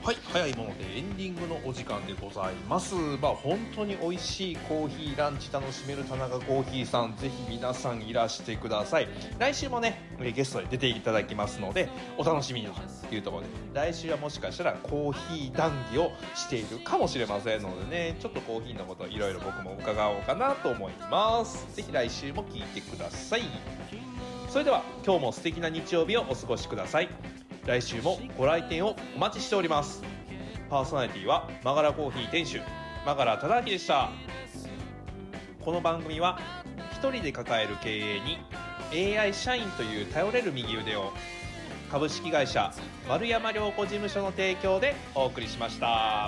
はい、早いものでエンディングのお時間でございます。本当に美味しいコーヒーランチ楽しめる田中コーヒーさん、ぜひ皆さんいらしてください。来週もねゲストで出ていただきますのでお楽しみにというところで、来週はもしかしたらコーヒー談義をしているかもしれませんのでね、ちょっとコーヒーのことをいろいろ僕も伺おうかなと思います。ぜひ来週も聞いてください。それでは今日も素敵な日曜日をお過ごしください。来週もご来店をお待ちしております。パーソナリティはマガラコーヒー店主マガラ忠明でした。この番組は一人で抱える経営に AI 社員という頼れる右腕を、株式会社丸山良子事務所の提供でお送りしました。